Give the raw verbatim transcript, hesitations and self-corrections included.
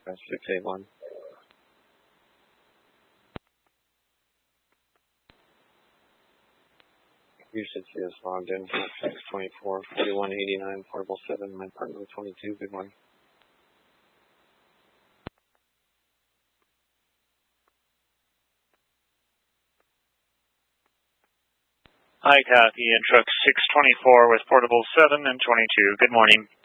Dispatch six eight one. You should see us logged in for six twenty-four, forty-one eighty-nine, portable seven, my partner twenty-two. Good morning. Hi, copy. In truck six twenty-four with portable seven and twenty-two. Good morning.